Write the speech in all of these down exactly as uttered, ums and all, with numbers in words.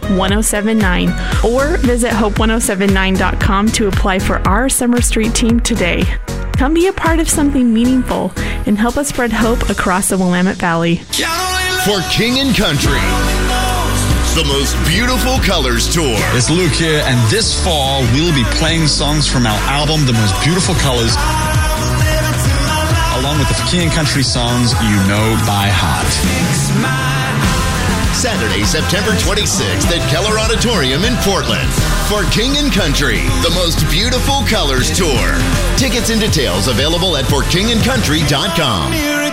one oh seven nine or visit hope one oh seven nine dot com to apply for our Summer Street team today. Come be a part of something meaningful and help us spread hope across the Willamette Valley. For King and Country, the most beautiful colors tour. It's Luke here, and this fall we'll be playing songs from our album, The Most Beautiful Colors, along with the King and Country songs you know by heart. Saturday, September twenty-sixth at Keller Auditorium in Portland. For King and Country, the most beautiful colors tour. Tickets and details available at for king and country dot com.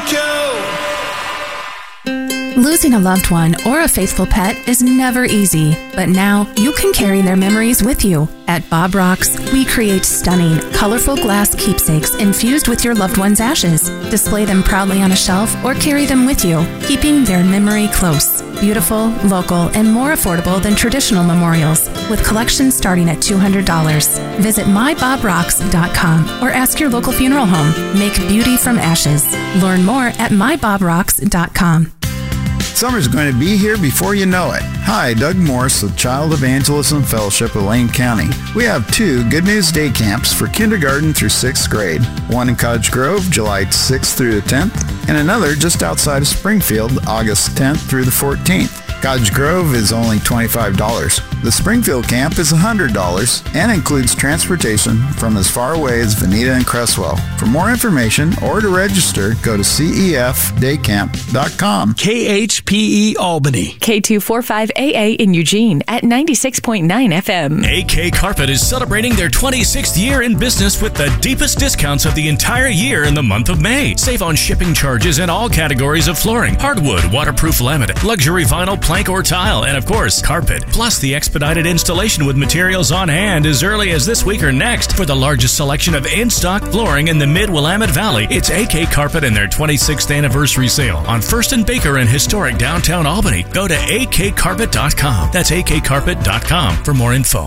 Losing a loved one or a faithful pet is never easy, but now you can carry their memories with you. At Bob Rocks, we create stunning, colorful glass keepsakes infused with your loved one's ashes. Display them proudly on a shelf or carry them with you, keeping their memory close. Beautiful, local, and more affordable than traditional memorials, with collections starting at two hundred dollars. Visit my bob rocks dot com or ask your local funeral home. Make beauty from ashes. Learn more at my bob rocks dot com. Summer's going to be here before you know it. Hi, Doug Morse with Child Evangelism Fellowship of Lane County. We have two Good News Day camps for kindergarten through sixth grade. One in Cottage Grove, July sixth through the tenth, and another just outside of Springfield, August tenth through the fourteenth. Cottage Grove is only twenty-five dollars. The Springfield camp is one hundred dollars and includes transportation from as far away as Veneta and Cresswell. For more information or to register, go to c e f day camp dot com. K H P E Albany. K two forty-five A A in Eugene at ninety-six point nine F M. A K Carpet is celebrating their twenty-sixth year in business with the deepest discounts of the entire year in the month of May. Save on shipping charges in all categories of flooring, hardwood, waterproof laminate, luxury vinyl, plank or tile, and of course, carpet. Plus, the expedited installation with materials on hand as early as this week or next. For the largest selection of in-stock flooring in the mid-Willamette Valley, it's A K Carpet and their twenty-sixth anniversary sale on First and Baker in historic downtown Albany. Go to a k carpet dot com. That's a k carpet dot com for more info.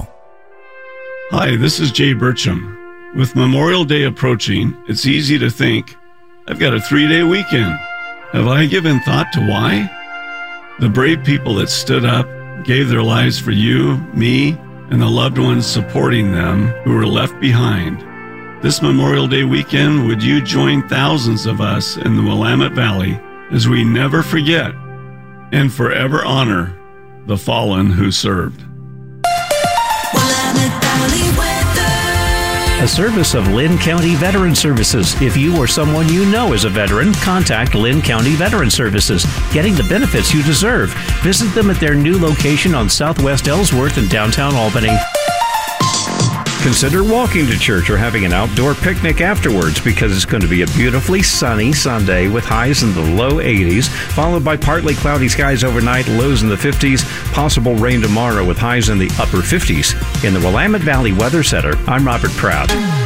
Hi, this is Jay Burcham. With Memorial Day approaching, it's easy to think, I've got a three-day weekend. Have I given thought to why? The brave people that stood up, gave their lives for you, me, and the loved ones supporting them who were left behind. This Memorial Day weekend, would you join thousands of us in the Willamette Valley as we never forget and forever honor the fallen who served? Willamette Valley weather. A service of Linn County Veteran Services. If you or someone you know is a veteran, contact Linn County Veteran Services, getting the benefits you deserve. Visit them at their new location on Southwest Ellsworth in downtown Albany. Consider walking to church or having an outdoor picnic afterwards, because it's going to be a beautifully sunny Sunday with highs in the low eighties, followed by partly cloudy skies overnight, lows in the fifties, possible rain tomorrow with highs in the upper fifties. In the Willamette Valley Weather Center, I'm Robert Proud.